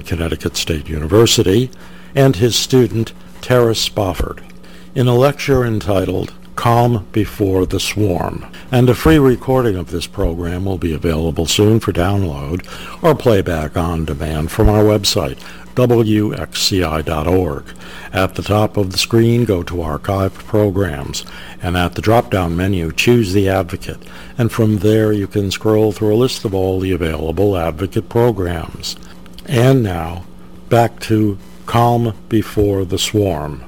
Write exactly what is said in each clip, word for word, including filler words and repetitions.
Connecticut State University, and his student Tara Spofford, in a lecture entitled Calm Before the Swarm. And a free recording of this program will be available soon for download or playback on demand from our website, W X C I dot org. At the top of the screen, go to Archived Programs, and at the drop-down menu, choose the Advocate, and from there you can scroll through a list of all the available Advocate programs. And now, back to Calm Before the Swarm.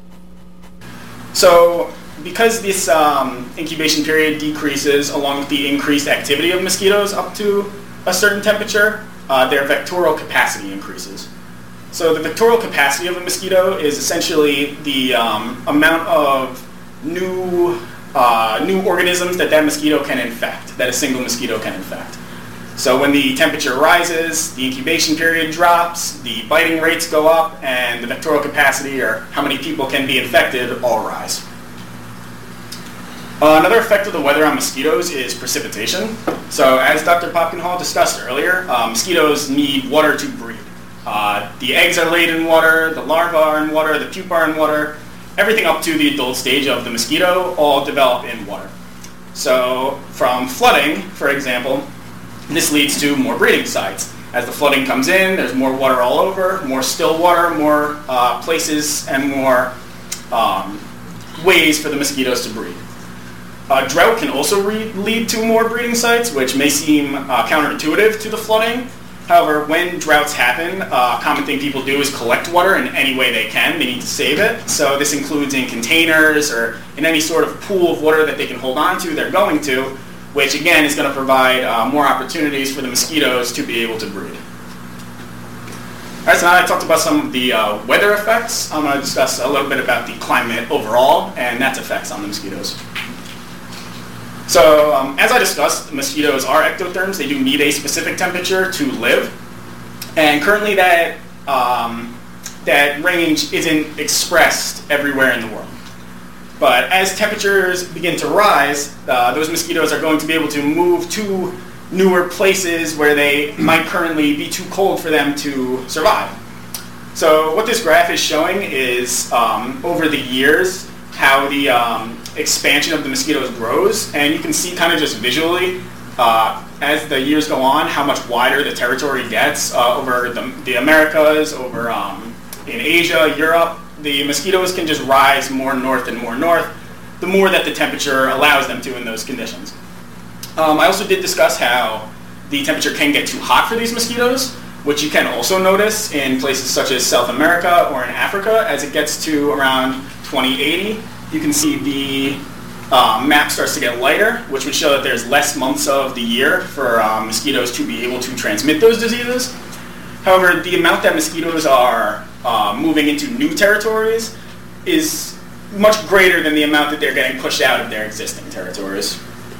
So, because this um, incubation period decreases along with the increased activity of mosquitoes up to a certain temperature, uh, their vectorial capacity increases. So the vectorial capacity of a mosquito is essentially the um, amount of new uh, new organisms that that mosquito can infect, that a single mosquito can infect. So when the temperature rises, the incubation period drops, the biting rates go up, and the vectorial capacity, or how many people can be infected, all rise. Uh, another effect of the weather on mosquitoes is precipitation. So as Doctor Popkenhall discussed earlier, uh, mosquitoes need water to breed. Uh, the eggs are laid in water, the larvae are in water, the pupa are in water. Everything up to the adult stage of the mosquito all develop in water. So from flooding, for example, this leads to more breeding sites. As the flooding comes in, there's more water all over, more still water, more uh, places and more um, ways for the mosquitoes to breed. Uh, drought can also re- lead to more breeding sites, which may seem uh, counterintuitive to the flooding. However, when droughts happen, a uh, common thing people do is collect water in any way they can. They need to save it. So this includes in containers or in any sort of pool of water that they can hold on to, they're going to, which again is going to provide uh, more opportunities for the mosquitoes to be able to breed. All right, so now I talked about some of the uh, weather effects. I'm going to discuss a little bit about the climate overall and its effects on the mosquitoes. So, um, as I discussed, mosquitoes are ectotherms. They do need a specific temperature to live. And currently that, um, that range isn't expressed everywhere in the world. But as temperatures begin to rise, uh, those mosquitoes are going to be able to move to newer places where they might currently be too cold for them to survive. So what this graph is showing is, um, over the years, how the um, expansion of the mosquitoes grows, and you can see kind of just visually uh, as the years go on how much wider the territory gets uh, over the, the Americas, over um, in Asia, Europe. The mosquitoes can just rise more north and more north the more that the temperature allows them to in those conditions. Um, I also did discuss how the temperature can get too hot for these mosquitoes, which you can also notice in places such as South America or in Africa. As it gets to around twenty eighty, you can see the uh, map starts to get lighter, which would show that there's less months of the year for uh, mosquitoes to be able to transmit those diseases. However, the amount that mosquitoes are uh, moving into new territories is much greater than the amount that they're getting pushed out of their existing territories.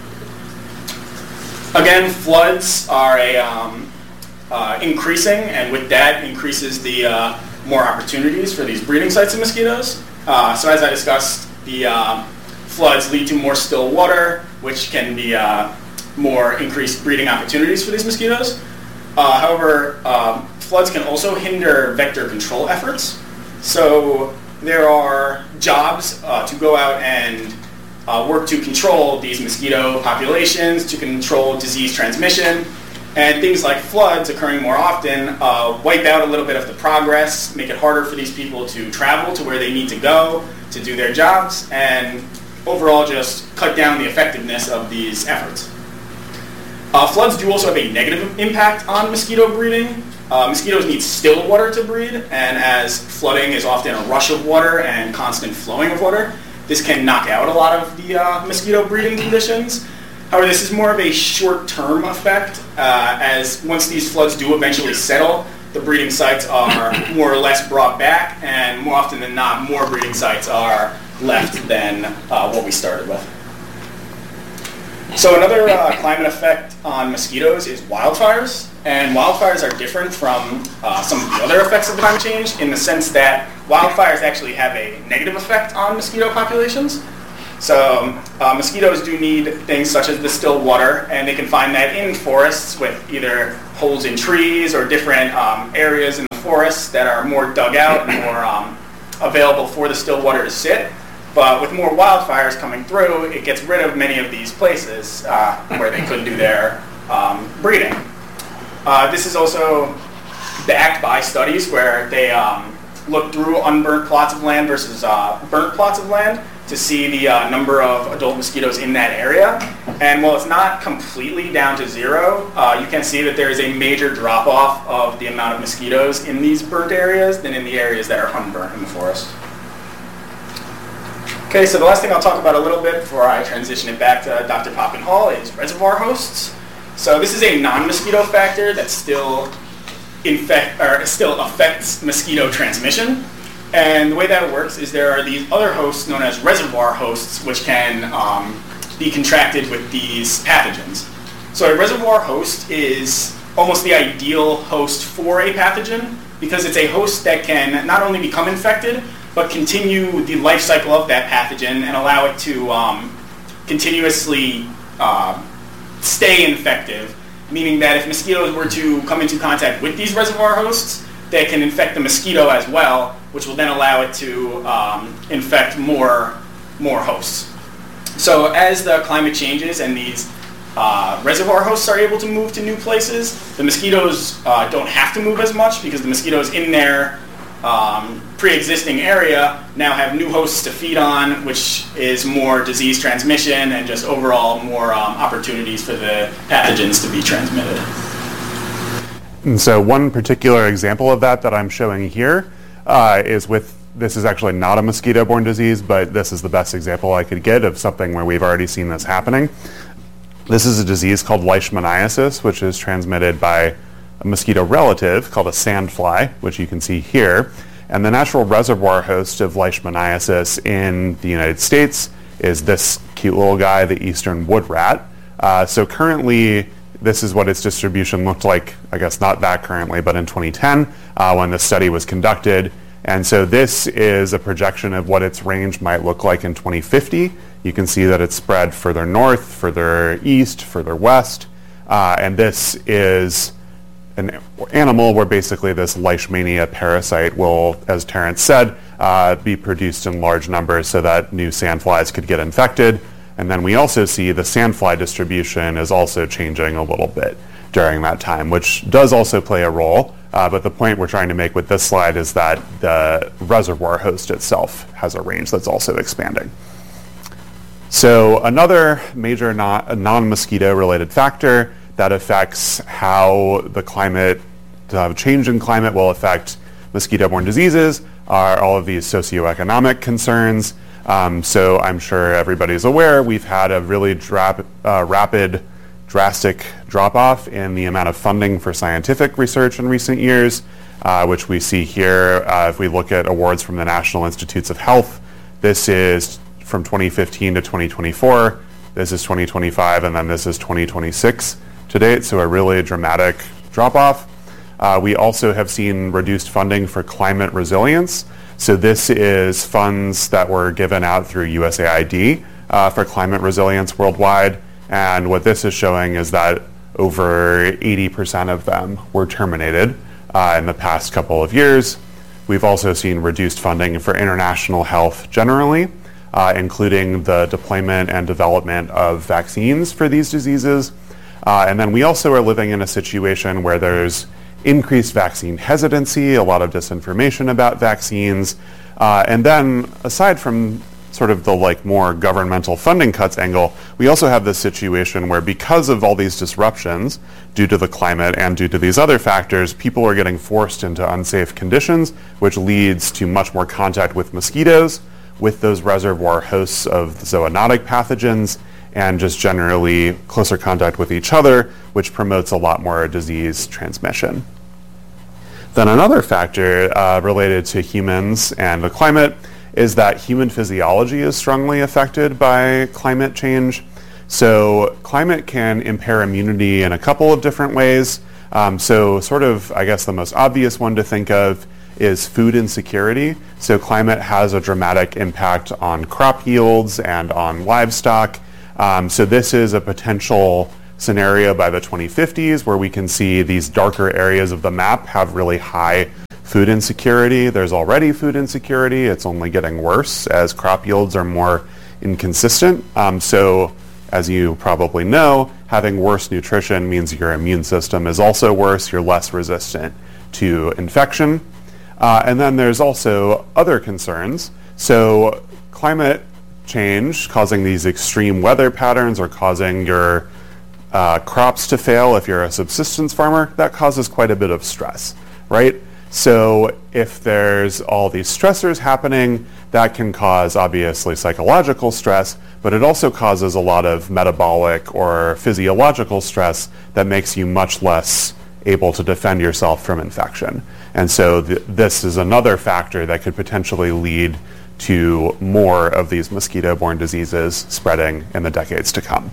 Again, floods are a, um, uh, increasing, and with that increases the uh, more opportunities for these breeding sites of mosquitoes. Uh, so as I discussed, the uh, floods lead to more still water, which can be uh, more increased breeding opportunities for these mosquitoes. Uh, however, um, floods can also hinder vector control efforts. So there are jobs uh, to go out and uh, work to control these mosquito populations, to control disease transmission, and things like floods occurring more often uh, wipe out a little bit of the progress, make it harder for these people to travel to where they need to go to do their jobs, and overall just cut down the effectiveness of these efforts. Uh, floods do also have a negative impact on mosquito breeding. Uh, mosquitoes need still water to breed, and as flooding is often a rush of water and constant flowing of water, this can knock out a lot of the uh, mosquito breeding conditions. However, this is more of a short-term effect, uh, as once these floods do eventually settle, the breeding sites are more or less brought back, and more often than not, more breeding sites are left than uh, what we started with. So another uh, climate effect on mosquitoes is wildfires, and wildfires are different from uh, some of the other effects of climate change in the sense that wildfires actually have a negative effect on mosquito populations. So uh, mosquitoes do need things such as the still water, and they can find that in forests with either holes in trees or different um, areas in the forests that are more dug out and more um, available for the still water to sit. But with more wildfires coming through, it gets rid of many of these places uh, where they couldn't do their um, breeding. Uh, this is also the Act By studies, where they um, look through unburnt plots of land versus uh, burnt plots of land to see the uh, number of adult mosquitoes in that area. And while it's not completely down to zero, uh, you can see that there is a major drop-off of the amount of mosquitoes in these burnt areas than in the areas that are unburnt in the forest. Okay, so the last thing I'll talk about a little bit before I transition it back to Doctor Poppin-Hall is reservoir hosts. So this is a non-mosquito factor that still infect or still affects mosquito transmission. And the way that it works is there are these other hosts known as reservoir hosts, which can um, be contracted with these pathogens. So a reservoir host is almost the ideal host for a pathogen because it's a host that can not only become infected, but continue the life cycle of that pathogen and allow it to um, continuously uh, stay infective, meaning that if mosquitoes were to come into contact with these reservoir hosts, they can infect the mosquito as well, which will then allow it to um, infect more, more hosts. So as the climate changes and these uh, reservoir hosts are able to move to new places, the mosquitoes uh, don't have to move as much because the mosquitoes in their um, pre-existing area now have new hosts to feed on, which is more disease transmission and just overall more um, opportunities for the pathogens to be transmitted. And so one particular example of that that I'm showing here uh, is with, this is actually not a mosquito-borne disease, but this is the best example I could get of something where we've already seen this happening. This is a disease called leishmaniasis, which is transmitted by a mosquito relative called a sandfly, which you can see here. And the natural reservoir host of leishmaniasis in the United States is this cute little guy, the eastern wood rat. Uh, so currently, this is what its distribution looked like, I guess not that currently, but in twenty ten uh, when the study was conducted. And so this is a projection of what its range might look like in twenty fifty. You can see that it's spread further north, further east, further west. Uh, and this is an animal where basically this leishmania parasite will, as Terrence said, uh, be produced in large numbers so that new sandflies could get infected. And then we also see the sandfly distribution is also changing a little bit during that time, which does also play a role. Uh, but the point we're trying to make with this slide is that the reservoir host itself has a range that's also expanding. So another major non- non-mosquito related factor that affects how the climate, the change in climate will affect mosquito-borne diseases are all of these socioeconomic concerns. Um, so I'm sure everybody's aware we've had a really dra- uh, rapid, drastic drop-off in the amount of funding for scientific research in recent years, uh, which we see here uh, if we look at awards from the National Institutes of Health. This is from twenty fifteen to twenty twenty-four. This is twenty twenty-five, and then this is twenty twenty-six to date, so a really dramatic drop-off. Uh, we also have seen reduced funding for climate resilience. So this is funds that were given out through U S A I D uh, for climate resilience worldwide. And what this is showing is that over eighty percent of them were terminated uh, in the past couple of years. We've also seen reduced funding for international health generally, uh, including the deployment and development of vaccines for these diseases. Uh, and then we also are living in a situation where there's increased vaccine hesitancy, a lot of disinformation about vaccines. Uh, and then aside from sort of the like more governmental funding cuts angle, we also have this situation where because of all these disruptions due to the climate and due to these other factors, people are getting forced into unsafe conditions, which leads to much more contact with mosquitoes, with those reservoir hosts of zoonotic pathogens, and just generally closer contact with each other, which promotes a lot more disease transmission. Then another factor uh, related to humans and the climate is that human physiology is strongly affected by climate change. So climate can impair immunity in a couple of different ways. Um, so sort of, I guess the most obvious one to think of is food insecurity. So climate has a dramatic impact on crop yields and on livestock. Um, so this is a potential scenario by the twenty fifties where we can see these darker areas of the map have really high food insecurity. There's already food insecurity. It's only getting worse as crop yields are more inconsistent. Um, so as you probably know, having worse nutrition means your immune system is also worse. You're less resistant to infection. Uh, and then there's also other concerns. So climate change causing these extreme weather patterns or causing your uh, crops to fail if you're a subsistence farmer, that causes quite a bit of stress, right? So if there's all these stressors happening, that can cause obviously psychological stress, but it also causes a lot of metabolic or physiological stress that makes you much less able to defend yourself from infection. And so th- this is another factor that could potentially lead to more of these mosquito-borne diseases spreading in the decades to come.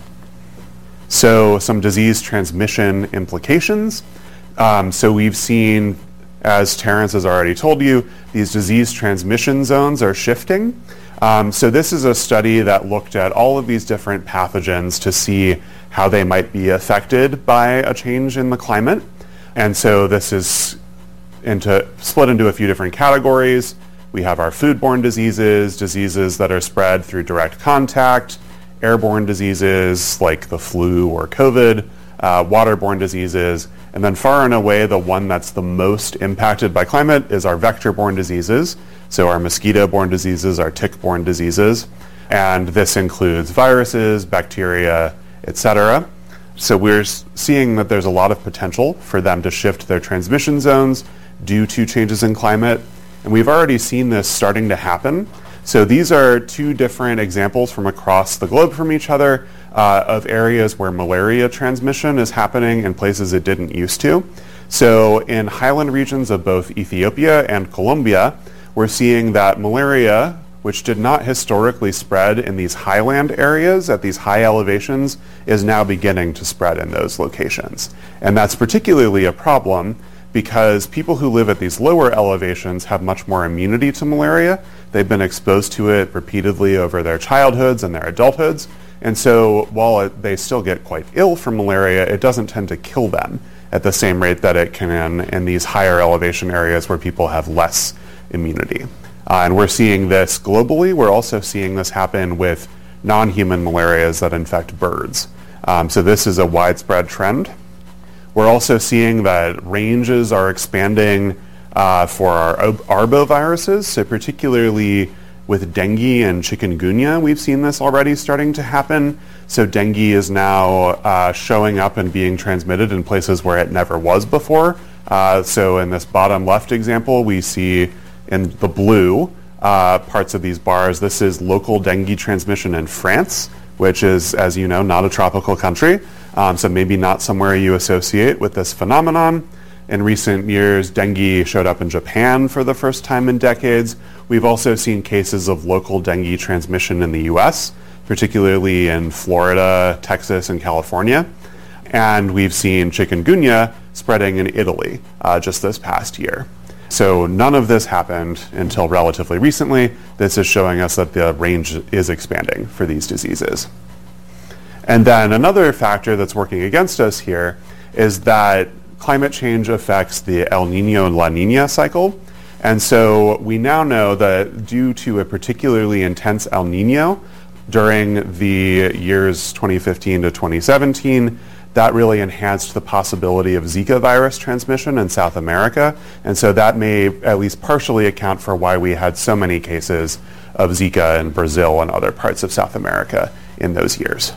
So some disease transmission implications. Um, so we've seen, as Terrence has already told you, these disease transmission zones are shifting. Um, so this is a study that looked at all of these different pathogens to see how they might be affected by a change in the climate. And so this is into, split into a few different categories. We have our foodborne diseases, diseases that are spread through direct contact, airborne diseases like the flu or COVID, uh, waterborne diseases, and then far and away the one that's the most impacted by climate is our vector-borne diseases. So our mosquito-borne diseases, our tick-borne diseases, and this includes viruses, bacteria, et cetera. So we're seeing that there's a lot of potential for them to shift their transmission zones due to changes in climate. And we've already seen this starting to happen. So these are two different examples from across the globe from each other uh, of areas where malaria transmission is happening in places it didn't used to. So in highland regions of both Ethiopia and Colombia, we're seeing that malaria, which did not historically spread in these highland areas at these high elevations, is now beginning to spread in those locations. And that's particularly a problem because people who live at these lower elevations have much more immunity to malaria. They've been exposed to it repeatedly over their childhoods and their adulthoods. And so while it, they still get quite ill from malaria, it doesn't tend to kill them at the same rate that it can in, in these higher elevation areas where people have less immunity. Uh, and we're seeing this globally. We're also seeing this happen with non-human malarias that infect birds. Um, so this is a widespread trend. We're also seeing that ranges are expanding uh, for our arboviruses, so particularly with dengue and chikungunya, we've seen this already starting to happen. So dengue is now uh, showing up and being transmitted in places where it never was before. Uh, so in this bottom left example, we see in the blue uh, parts of these bars, this is local dengue transmission in France, which is, as you know, not a tropical country. Um, so maybe not somewhere you associate with this phenomenon. In recent years, dengue showed up in Japan for the first time in decades. We've also seen cases of local dengue transmission in the U S, particularly in Florida, Texas, and California. And we've seen chikungunya spreading in Italy uh, just this past year. So none of this happened until relatively recently. This is showing us that the range is expanding for these diseases. And then another factor that's working against us here is that climate change affects the El Nino and La Nina cycle. And so we now know that due to a particularly intense El Nino during the years twenty fifteen to twenty seventeen, that really enhanced the possibility of Zika virus transmission in South America. And so that may at least partially account for why we had so many cases of Zika in Brazil and other parts of South America in those years.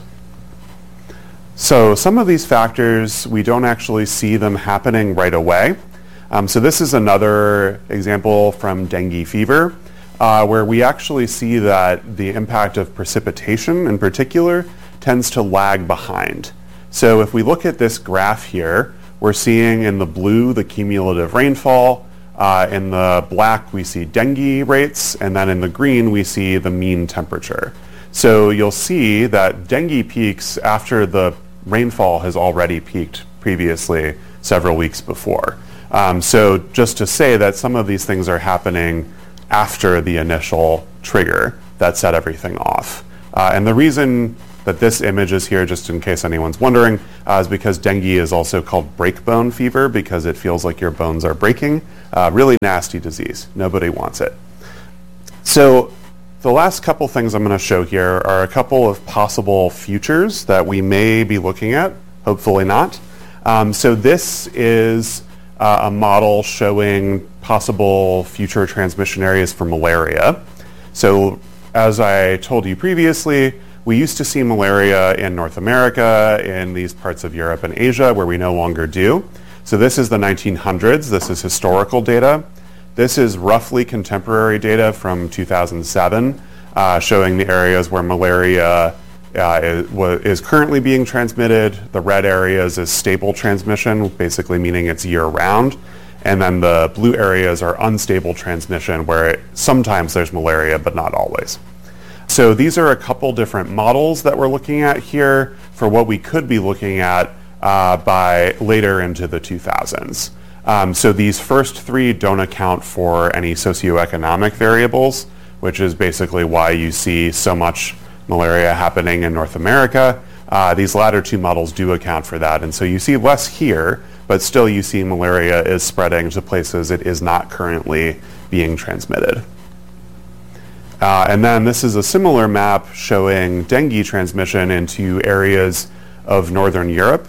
So some of these factors, we don't actually see them happening right away. Um, so this is another example from dengue fever, uh, where we actually see that the impact of precipitation in particular tends to lag behind. So if we look at this graph here, we're seeing in the blue the cumulative rainfall, uh, in the black we see dengue rates, and then in the green we see the mean temperature. So you'll see that dengue peaks after the rainfall has already peaked previously several weeks before. Um, so just to say that some of these things are happening after the initial trigger that set everything off. Uh, and the reason that this image is here, just in case anyone's wondering, uh, is because dengue is also called breakbone fever because it feels like your bones are breaking. Uh, really nasty disease. Nobody wants it. So the last couple things I'm going to show here are a couple of possible futures that we may be looking at, hopefully not. Um, so this is uh, a model showing possible future transmission areas for malaria. So as I told you previously, we used to see malaria in North America, in these parts of Europe and Asia, where we no longer do. So this is the nineteen hundreds. This is historical data. This is roughly contemporary data from two thousand seven, uh, showing the areas where malaria uh, is, is currently being transmitted. The red areas is stable transmission, basically meaning it's year-round. And then the blue areas are unstable transmission, where it, sometimes there's malaria, but not always. So these are a couple different models that we're looking at here for what we could be looking at uh, by later into the two thousands. Um, so these first three don't account for any socioeconomic variables, which is basically why you see so much malaria happening in North America. Uh, these latter two models do account for that, and so you see less here, but still you see malaria is spreading to places it is not currently being transmitted. Uh, and then this is a similar map showing dengue transmission into areas of Northern Europe.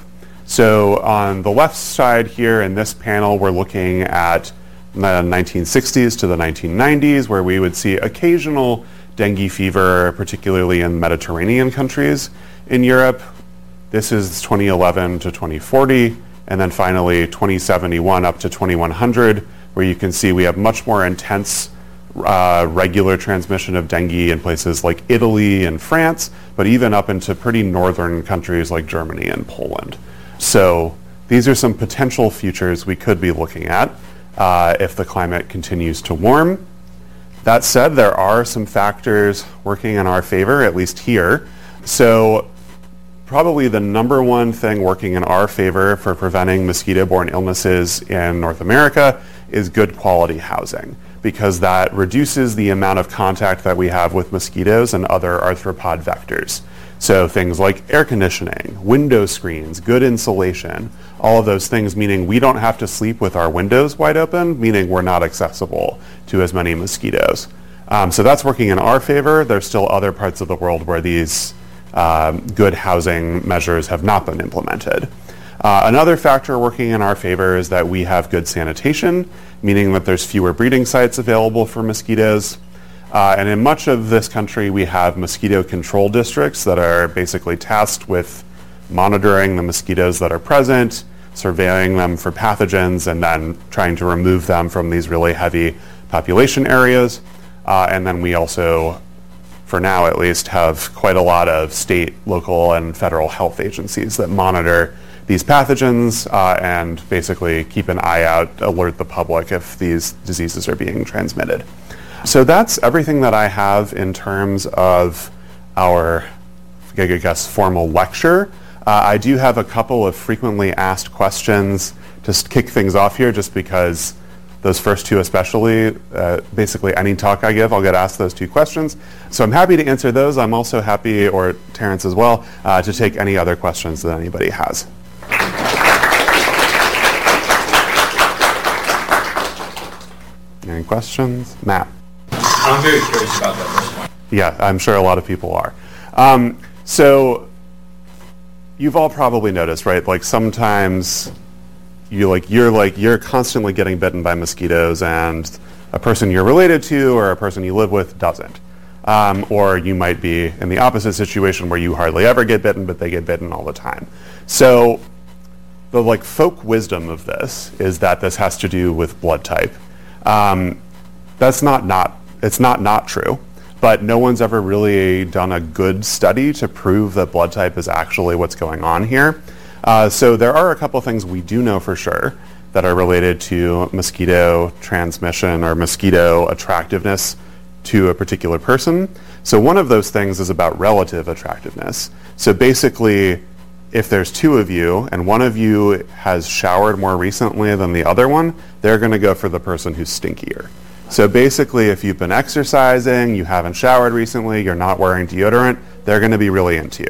So on the left side here in this panel, we're looking at the nineteen sixties to the nineteen nineties, where we would see occasional dengue fever, particularly in Mediterranean countries in Europe. This is twenty eleven to twenty forty, and then finally twenty seventy-one up to twenty-one hundred, where you can see we have much more intense uh, regular transmission of dengue in places like Italy and France, but even up into pretty northern countries like Germany and Poland. So these are some potential futures we could be looking at uh, if the climate continues to warm. That said, there are some factors working in our favor, at least here. So probably the number one thing working in our favor for preventing mosquito-borne illnesses in North America is good quality housing, because that reduces the amount of contact that we have with mosquitoes and other arthropod vectors. So things like air conditioning, window screens, good insulation, all of those things, meaning we don't have to sleep with our windows wide open, meaning we're not accessible to as many mosquitoes. Um, so that's working in our favor. There's still other parts of the world where these um, good housing measures have not been implemented. Uh, another factor working in our favor is that we have good sanitation, meaning that there's fewer breeding sites available for mosquitoes. Uh, and in much of this country, we have mosquito control districts that are basically tasked with monitoring the mosquitoes that are present, surveying them for pathogens, and then trying to remove them from these really heavy population areas. Uh, and then we also, for now at least, have quite a lot of state, local, and federal health agencies that monitor these pathogens uh, and basically keep an eye out, alert the public if these diseases are being transmitted. So that's everything that I have in terms of our, I guess, formal lecture. Uh, I do have a couple of frequently asked questions to kick things off here, just because those first two especially, uh, basically any talk I give, I'll get asked those two questions. So I'm happy to answer those. I'm also happy, or Terrence as well, uh, to take any other questions that anybody has. Any questions? Matt? I'm very curious about that first one. Yeah, I'm sure a lot of people are. Um, so you've all probably noticed, right? Like sometimes you like you're like you're constantly getting bitten by mosquitoes, and a person you're related to or a person you live with doesn't. Um, or you might be in the opposite situation where you hardly ever get bitten, but they get bitten all the time. So the like folk wisdom of this is that this has to do with blood type. Um, that's not not it's not not true, but no one's ever really done a good study to prove that blood type is actually what's going on here. Uh, so there are a couple things we do know for sure that are related to mosquito transmission or mosquito attractiveness to a particular person. So one of those things is about relative attractiveness. So basically, if there's two of you and one of you has showered more recently than the other one, they're going to go for the person who's stinkier. So basically, if you've been exercising, you haven't showered recently, you're not wearing deodorant, they're going to be really into you.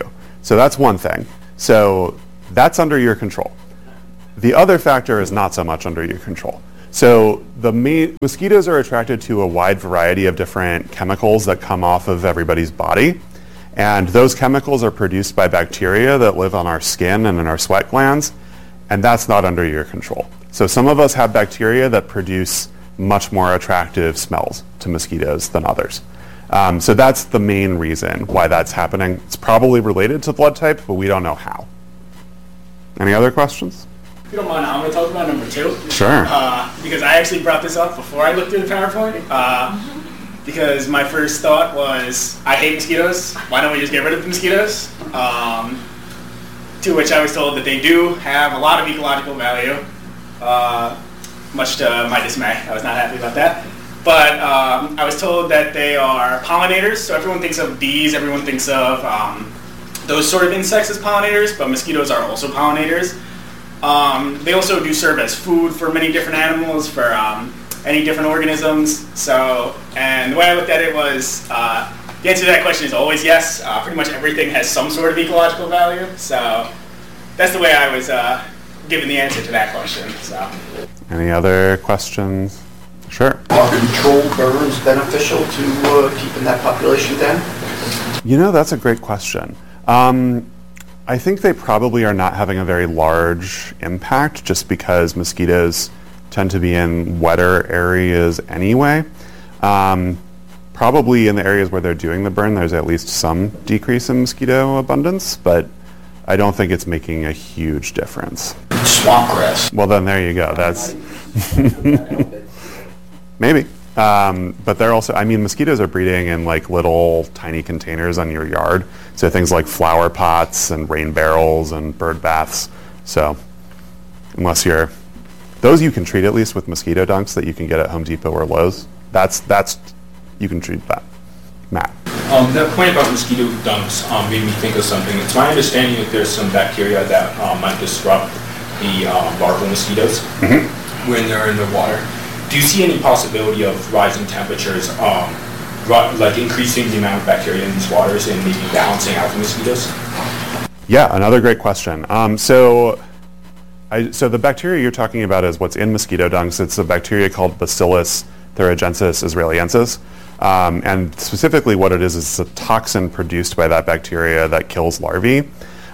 So that's one thing. So that's under your control. The other factor is not so much under your control. So the main, mosquitoes are attracted to a wide variety of different chemicals that come off of everybody's body. And those chemicals are produced by bacteria that live on our skin and in our sweat glands. And that's not under your control. So some of us have bacteria that produce much more attractive smells to mosquitoes than others. Um, so that's the main reason why that's happening. It's probably related to blood type, but we don't know how. Any other questions? If you don't mind, I'm going to talk about number two. Sure. Uh, because I actually brought this up before I looked through the PowerPoint. Uh, because my first thought was, I hate mosquitoes. Why don't we just get rid of the mosquitoes? Um, to which I was told that they do have a lot of ecological value. Uh, much to my dismay. I was not happy about that. But um, I was told that they are pollinators. So everyone thinks of bees, everyone thinks of um, those sort of insects as pollinators, but mosquitoes are also pollinators. Um, they also do serve as food for many different animals, for um, any different organisms. So, and the way I looked at it was, uh, the answer to that question is always yes. Uh, pretty much everything has some sort of ecological value. So that's the way I was uh, given the answer to that question. So. Any other questions? Sure. Are controlled burns beneficial to uh, keeping that population down? You know, that's a great question. Um, I think they probably are not having a very large impact just because mosquitoes tend to be in wetter areas anyway. Um, probably in the areas where they're doing the burn, there's at least some decrease in mosquito abundance, but I don't think it's making a huge difference. Swamp grass. Well, then there you go. That's maybe. Um, but they're also, I mean, mosquitoes are breeding in like little tiny containers on your yard. So things like flower pots and rain barrels and bird baths. So unless you're, those you can treat at least with mosquito dunks that you can get at Home Depot or Lowe's. That's, that's, you can treat that. Matt. Um, that point about mosquito dunks um, made me think of something. It's my understanding that there's some bacteria that um, might disrupt the um, larval mosquitoes mm-hmm. when they're in the water. Do you see any possibility of rising temperatures, um, ru- like increasing the amount of bacteria in these waters and maybe balancing out the mosquitoes? Yeah, another great question. Um, so, I, so the bacteria you're talking about is what's in mosquito dunks. It's a bacteria called Bacillus thuringiensis israeliensis. Um, and specifically what it is is a toxin produced by that bacteria that kills larvae.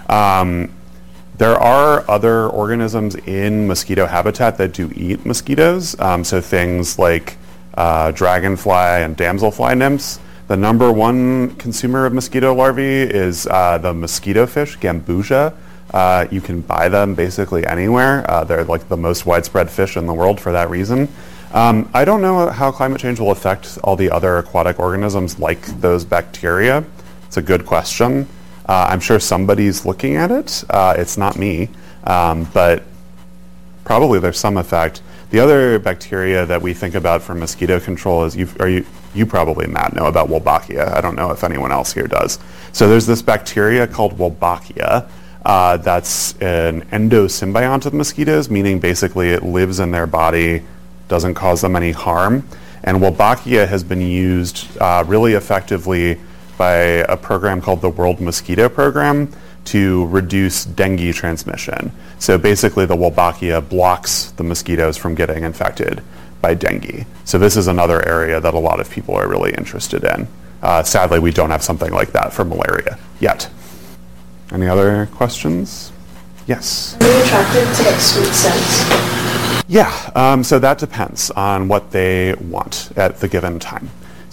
Um, There are other organisms in mosquito habitat that do eat mosquitoes, um, so things like uh, dragonfly and damselfly nymphs. The number one consumer of mosquito larvae is uh, the mosquito fish, Gambusia. Uh, you can buy them basically anywhere. Uh, they're like the most widespread fish in the world for that reason. Um, I don't know how climate change will affect all the other aquatic organisms like those bacteria. It's a good question. Uh, I'm sure somebody's looking at it. Uh, it's not me, um, but probably there's some effect. The other bacteria that we think about for mosquito control is, you, are you, you probably, Matt, know about Wolbachia. I don't know if anyone else here does. So there's this bacteria called Wolbachia uh, that's an endosymbiont of mosquitoes, meaning basically it lives in their body, doesn't cause them any harm. And Wolbachia has been used uh, really effectively by a program called the World Mosquito Program to reduce dengue transmission. So basically the Wolbachia blocks the mosquitoes from getting infected by dengue. So this is another area that a lot of people are really interested in. Uh, sadly, we don't have something like that for malaria yet. Any other questions? Yes? Are they attracted to like sweet scents? Yeah, um, so that depends on what they want at the given time.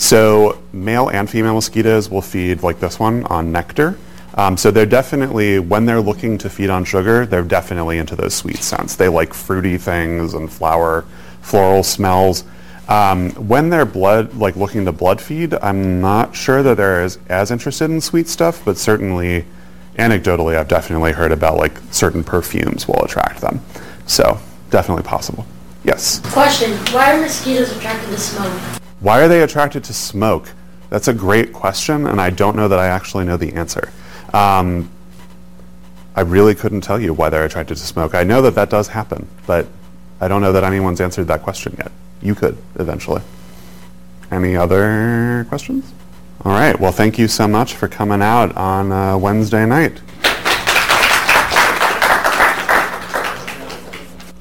So male and female mosquitoes will feed like this one on nectar. Um, so they're definitely, when they're looking to feed on sugar, they're definitely into those sweet scents. They like fruity things and flower, floral smells. Um, when they're blood, like looking to blood feed, I'm not sure that they're as, as interested in sweet stuff, but certainly, anecdotally, I've definitely heard about like certain perfumes will attract them. So definitely possible. Yes? Question, why are mosquitoes attracted to smoke? Why are they attracted to smoke? That's a great question, and I don't know that I actually know the answer. Um, I really couldn't tell you why they're attracted to smoke. I know that that does happen, but I don't know that anyone's answered that question yet. You could, eventually. Any other questions? All right, well, thank you so much for coming out on uh, Wednesday night.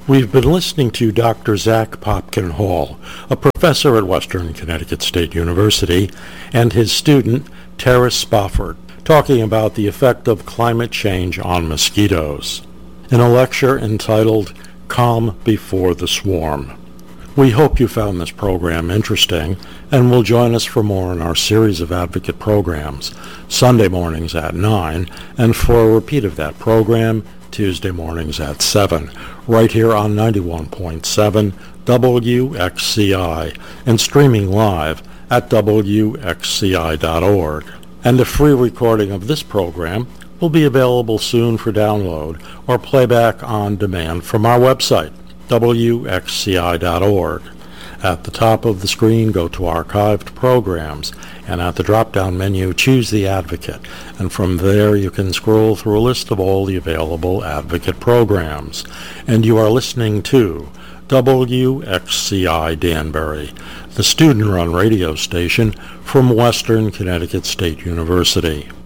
We've been listening to Doctor Zach Popkin Hall, a professor at Western Connecticut State University, and his student, Tara Spofford, talking about the effect of climate change on mosquitoes in a lecture entitled Calm Before the Swarm. We hope you found this program interesting and will join us for more in our series of advocate programs, Sunday mornings at nine, and for a repeat of that program, Tuesday mornings at seven, right here on ninety-one point seven W X C I and streaming live at W X C I dot org. And a free recording of this program will be available soon for download or playback on demand from our website, W X C I dot org. At the top of the screen, go to Archived Programs, and at the drop-down menu, choose the Advocate, and from there you can scroll through a list of all the available Advocate programs. And you are listening to W X C I Danbury, the student-run radio station from Western Connecticut State University.